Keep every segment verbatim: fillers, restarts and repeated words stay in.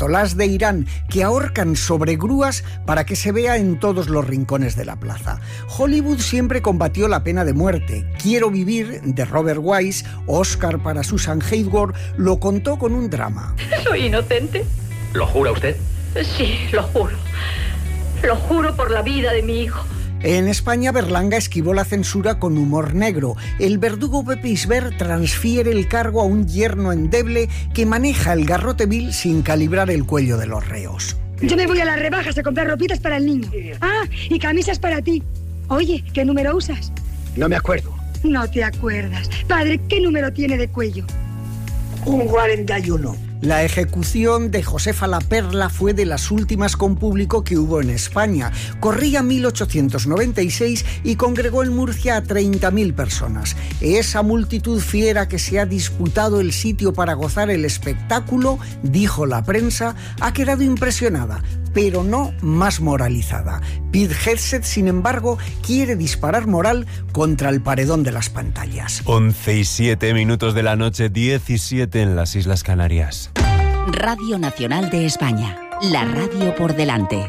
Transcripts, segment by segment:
ayatolás de Irán que ahorcan sobre grúas para que se vea en todos los rincones de la plaza. Hollywood siempre combatió la pena de muerte. Quiero vivir, de Robert Wise, Oscar para Susan Hayward, lo contó con un drama. ¿Soy inocente? ¿Lo jura usted? Sí, lo juro. Lo juro por la vida de mi hijo. En España, Berlanga esquivó la censura con humor negro. El verdugo Pepe Isbert transfiere el cargo a un yerno endeble que maneja el garrote vil sin calibrar el cuello de los reos. Yo me voy a las rebajas a comprar ropitas para el niño. Ah, y camisas para ti. Oye, ¿qué número usas? No me acuerdo. No te acuerdas. Padre, ¿qué número tiene de cuello? Un cuarenta y uno. La ejecución de Josefa la Perla fue de las últimas con público que hubo en España. Corría mil ochocientos noventa y seis y congregó en Murcia a treinta mil personas. Esa multitud fiera que se ha disputado el sitio para gozar el espectáculo, dijo la prensa, ha quedado impresionada, pero no más moralizada. Pete Hegseth, sin embargo, quiere disparar moral contra el paredón de las pantallas. once y siete minutos de la noche, diecisiete en las Islas Canarias. Radio Nacional de España, la radio por delante.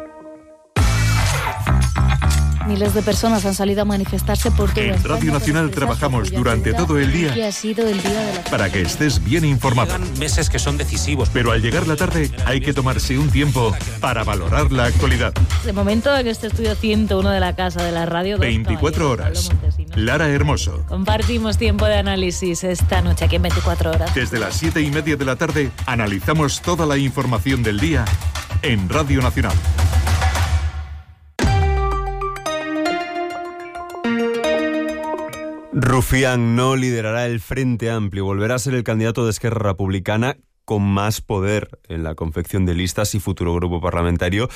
Miles de personas han salido a manifestarse por toda En Radio Nacional trabajamos durante todo el día que ha sido el día de la... para que estés bien informado. Llegan meses que son decisivos. Pero al llegar la tarde hay que tomarse un tiempo para valorar la actualidad. De momento en este estudio ciento uno de la Casa de la Radio... veinticuatro horas. Lara Hermoso. Compartimos tiempo de análisis esta noche aquí en veinticuatro horas. Desde las siete y media de la tarde analizamos toda la información del día en Radio Nacional. Rufián no liderará el Frente Amplio, volverá a ser el candidato de Esquerra Republicana con más poder en la confección de listas y futuro grupo parlamentario,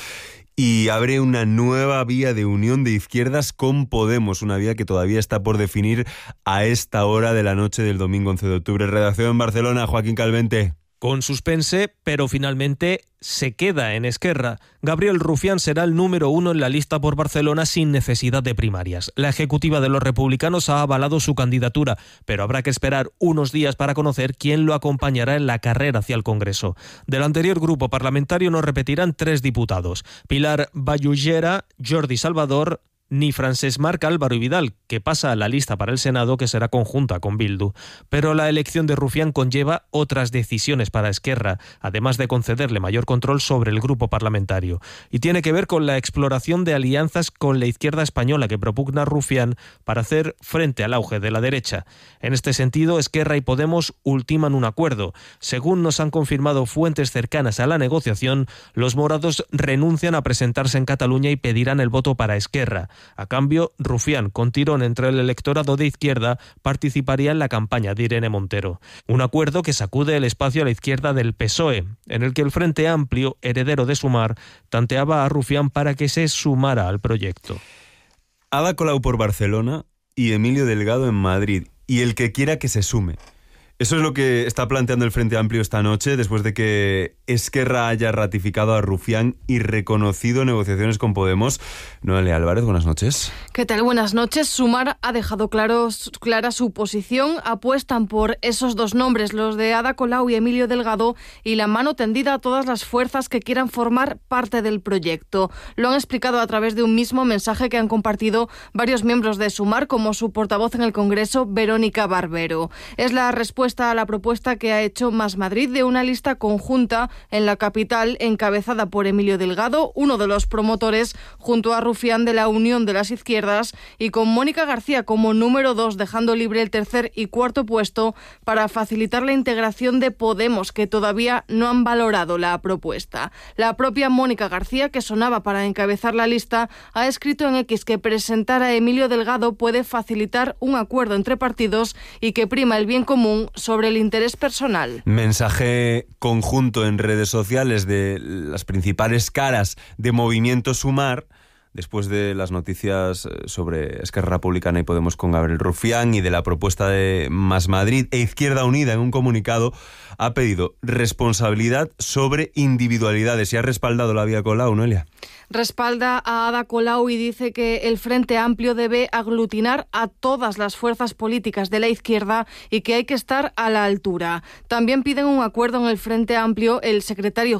y abre una nueva vía de unión de izquierdas con Podemos, una vía que todavía está por definir a esta hora de la noche del domingo once de octubre. Redacción en Barcelona, Joaquín Calvente. Con suspense, pero finalmente se queda en Esquerra. Gabriel Rufián será el número uno en la lista por Barcelona sin necesidad de primarias. La ejecutiva de los republicanos ha avalado su candidatura, pero habrá que esperar unos días para conocer quién lo acompañará en la carrera hacia el Congreso. Del anterior grupo parlamentario no repetirán tres diputados: Pilar Vallugera, Jordi Salvador ni Francesc Marc Álvaro y Vidal, que pasa a la lista para el Senado, que será conjunta con Bildu. Pero la elección de Rufián conlleva otras decisiones para Esquerra, además de concederle mayor control sobre el grupo parlamentario. Y tiene que ver con la exploración de alianzas con la izquierda española que propugna Rufián para hacer frente al auge de la derecha. En este sentido, Esquerra y Podemos ultiman un acuerdo. Según nos han confirmado fuentes cercanas a la negociación, los morados renuncian a presentarse en Cataluña y pedirán el voto para Esquerra. A cambio, Rufián, con tirón entre el electorado de izquierda, participaría en la campaña de Irene Montero. Un acuerdo que sacude el espacio a la izquierda del P S O E, en el que el Frente Amplio, heredero de Sumar, tanteaba a Rufián para que se sumara al proyecto. Ada Colau por Barcelona y Emilio Delgado en Madrid, y el que quiera que se sume. Eso es lo que está planteando el Frente Amplio esta noche, después de que Esquerra haya ratificado a Rufián y reconocido negociaciones con Podemos. Noelia Álvarez, buenas noches. ¿Qué tal? Buenas noches. Sumar ha dejado claro, clara su posición. Apuestan por esos dos nombres, los de Ada Colau y Emilio Delgado, y la mano tendida a todas las fuerzas que quieran formar parte del proyecto. Lo han explicado a través de un mismo mensaje que han compartido varios miembros de Sumar, como su portavoz en el Congreso, Verónica Barbero. Es la respuesta a la propuesta que ha hecho Más Madrid de una lista conjunta en la capital encabezada por Emilio Delgado, uno de los promotores, junto a Rufián, de la unión de las izquierdas, y con Mónica García como número dos, dejando libre el tercer y cuarto puesto para facilitar la integración de Podemos, que todavía no han valorado la propuesta. La propia Mónica García, que sonaba para encabezar la lista, ha escrito en X que presentar a Emilio Delgado puede facilitar un acuerdo entre partidos y que prima el bien común sobre el interés personal. Mensaje conjunto en redes sociales de las principales caras de Movimiento Sumar, después de las noticias sobre Esquerra Republicana y Podemos con Gabriel Rufián y de la propuesta de Más Madrid. E Izquierda Unida, en un comunicado, ha pedido responsabilidad sobre individualidades y ha respaldado la vía Colau, Noelia. Respalda a Ada Colau y dice que el Frente Amplio debe aglutinar a todas las fuerzas políticas de la izquierda y que hay que estar a la altura. También piden un acuerdo en el Frente Amplio el secretario